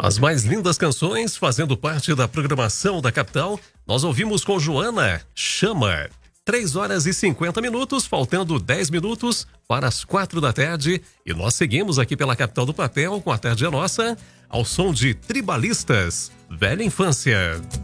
As mais lindas canções fazendo parte da programação da capital. Nós ouvimos com Joana, Chama. 3h50, faltando 10 minutos para as 4 da tarde. E nós seguimos aqui pela capital do papel com A Tarde é Nossa, ao som de Tribalistas, Velha Infância.